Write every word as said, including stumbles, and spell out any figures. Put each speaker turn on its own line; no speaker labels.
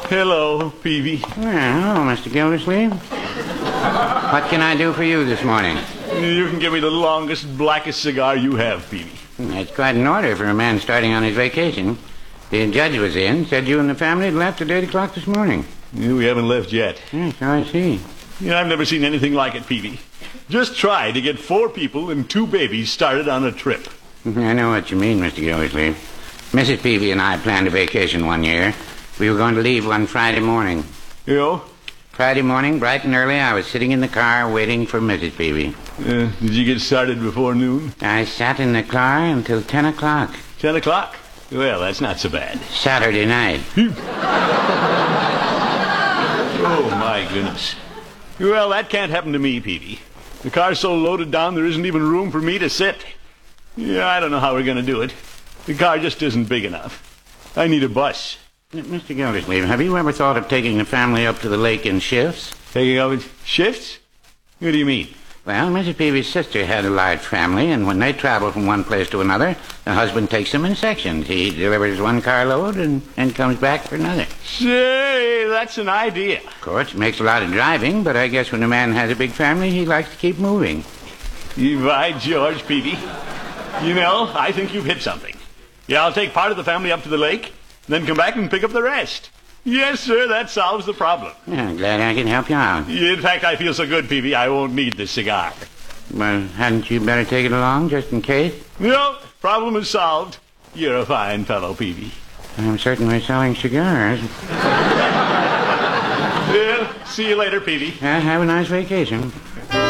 Hello, Peavy.
Well, hello, Mister Gildersleeve. What can I do for you this morning?
You can give me the longest, blackest cigar you have, Peavy.
That's quite an order for a man starting on his vacation. The judge was in, said you and the family had left at eight o'clock this morning.
Yeah, we haven't left yet.
Yes, so I see.
Yeah, I've never seen anything like it, Peavy. Just try to get four people and two babies started on a trip.
I know what you mean, Mister Gildersleeve. Missus Peavy and I planned a vacation one year. We were going to leave one Friday morning.
You know?
Friday morning, bright and early, I was sitting in the car waiting for Missus Peavy.
Uh, did you get started before noon?
I sat in the car until ten o'clock.
Ten o'clock? Well, that's not so bad.
Saturday night.
Oh, my goodness. Well, that can't happen to me, Peavy. The car's so loaded down there isn't even room for me to sit. Yeah, I don't know how we're going to do it. The car just isn't big enough. I need a bus.
Mister Gildersleeve, have you ever thought of taking the family up to the lake in shifts?
Taking up in shifts? What do you mean?
Well, Missus Peavy's sister had a large family, and when they travel from one place to another, the husband takes them in sections. He delivers one carload and, and comes back for another.
Say, that's an idea.
Of course, it makes a lot of driving, but I guess when a man has a big family, he likes to keep moving.
By George, Peavy. You know, I think you've hit something. Yeah, I'll take part of the family up to the lake, then come back and pick up the rest. Yes, sir, that solves the problem.
Yeah, I'm glad I can help you out.
In fact, I feel so good, Peavy, I won't need this cigar.
Well, hadn't you better take it along, just in case?
No, problem is solved. You're a fine fellow, Peavy.
I'm certainly selling cigars.
Well, see you later, Peavy.
Uh, have a nice vacation.